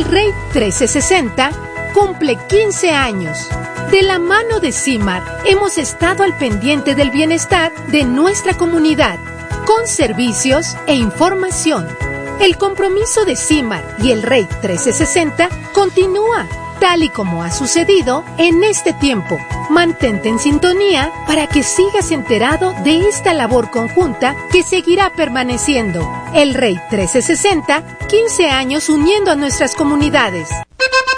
Rey 1360 cumple 15 años. De la mano de CIMAR, hemos estado al pendiente del bienestar de nuestra comunidad, con servicios e información. El compromiso de CIMAR y el Rey 1360 continúa, tal y como ha sucedido en este tiempo. Mantente en sintonía para que sigas enterado de esta labor conjunta que seguirá permaneciendo. El Rey 1360, 15 años uniendo a nuestras comunidades.